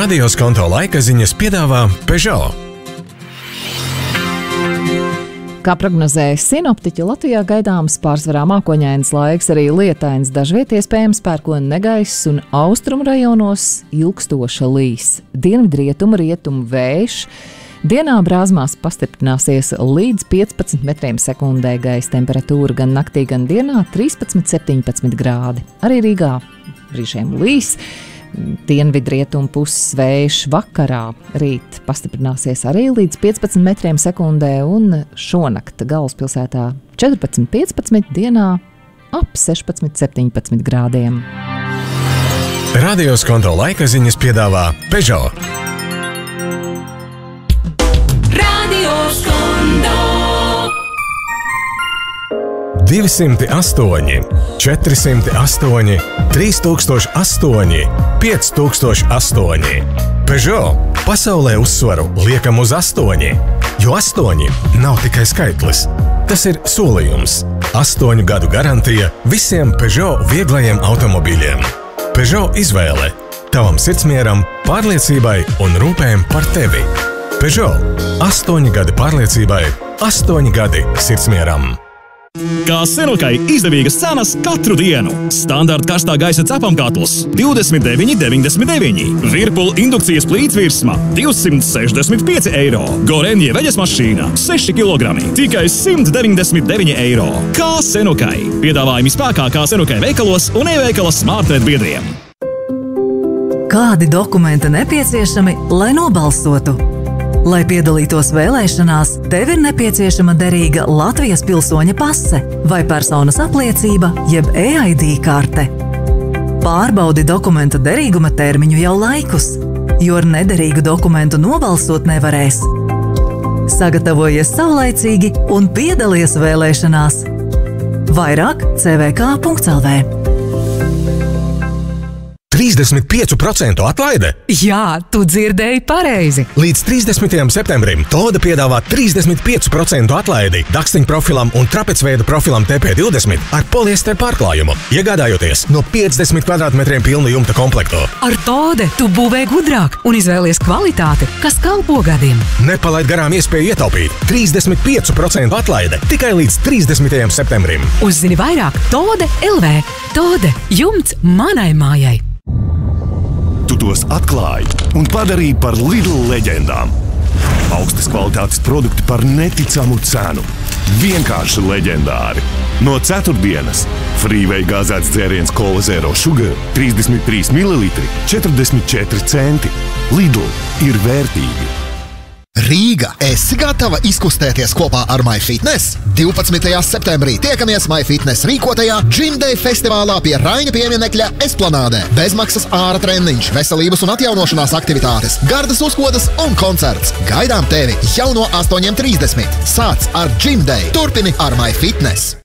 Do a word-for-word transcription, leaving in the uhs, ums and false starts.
Radios konto laika ziņas piedāvā Peugeot. Kā prognozēja sinoptiķi, Latvijā gaidāms pārsvarā mākoņains laiks, arī lietains, dažviet iespējams pērkona negaiss un austrumu rajonos ilgstoša līs. Dienvidrietumu rietumu vējš. Dienā brāzmās pastiprināsies līdz piecpadsmit metriem sekundē, gaisa temperatūra gan naktī, gan dienā trīspadsmit līdz septiņpadsmit grādi. Arī Rīgā brīžiem līs. Dienvidrietumu puses vējš vakarā rīt pastiprināsies arī līdz piecpadsmit metriem sekundē un šonakt galvaspilsētā četrpadsmit līdz piecpadsmit, dienā ap sešpadsmit līdz septiņpadsmit grādiem. Radios konto laika ziņas piedāvā Peugeot. Radios konto. divsimt astoņi, četrsimt astoņi, trīs tūkstoši astoņi, pieci tūkstoši astoņi. Peugeot pasaulē uzsvaru liekam uz astoņi, jo astoņi nav tikai skaitlis. Tas ir solījums. Astoņu gadu garantija visiem Peugeot vieglajiem automobīļiem. Peugeot izvēle tavam sirdsmieram, pārliecībai un rūpēm par tevi. Peugeot. Astoņi gadi pārliecībai, astoņi gadi sirdsmieram. Kā Senukai izdevīgas cenas katru dienu. Standarta karstā gaisa cepamkatls divdesmit deviņi deviņdesmit deviņi. Virpul indukcijas plītvirsma divsimt sešdesmit pieci eiro. Gorenje veļas mašīna seši kilogrami tikai simt deviņdesmit deviņi eiro. Kā Senukai. Piedāvājumi spēkā kā Senukai veikalos un e-veikala Smartnet biedriem. Kādi dokumenti nepieciešami, lai nobalsotu? Lai piedalītos vēlēšanās, tev ir nepieciešama derīga Latvijas pilsoņa pase vai personas apliecība, jeb e-I D karte. Pārbaudi dokumenta derīguma termiņu jau laikus, jo ar nederīgu dokumentu nobalsot nevarēs. Sagatavojies saulaicīgi un piedalies vēlēšanās. Vairāk c v k punkts l v. trīsdesmit pieci procenti atlaide? Jā, tu dzirdēji pareizi. Līdz trīsdesmitajam septembrim Toda piedāvā trīsdesmit pieci procenti atlaidi dakstiņu profilam un trapecveida profilam T P divdesmit ar poliester pārklājumu, iegādājoties no piecdesmit kvadrātmetriem pilnu jumta komplektu. Ar Tode tu būvē gudrāk un izvēlies kvalitāti, kas kalpo gadiem. Nepalaid garām iespēju ietaupīt. trīsdesmit pieci procenti atlaide tikai līdz trīsdesmitajam septembrim. Uzzini vairāk Tode L V. Tode jumts manai mājai. Tu tos atklāji un padarīji par Lidl leģendām. Augstas kvalitātes produkti par neticamu cenu. Vienkārši leģendāri. No ceturtdienas Freeway gāzēts dzēriens Cola Zero Sugar trīsdesmit trīs mililitri, četrdesmit četri centi. Lidl ir vērtīgi. Rīga, esi gatava izkustēties kopā ar MyFitness? divpadsmitajā septembrī tiekamies MyFitness rīkotajā Gym Day festivālā pie Raņa pieminekļa Esplanādē. Bezmaksas āra treniņš, veselības un atjaunošanās aktivitātes, gardas uzkodas un koncerts. Gaidām tevi jau no astoņiem trīsdesmit. Sāc ar Gym Day, turpini ar MyFitness.